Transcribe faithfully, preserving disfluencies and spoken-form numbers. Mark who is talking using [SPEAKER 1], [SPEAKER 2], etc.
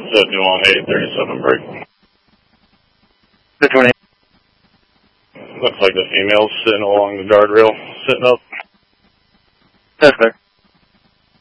[SPEAKER 1] Set new on eight thirty-seven break.
[SPEAKER 2] The twenty.
[SPEAKER 1] Looks like the female's sitting along the guardrail, sitting up.
[SPEAKER 2] That's fair.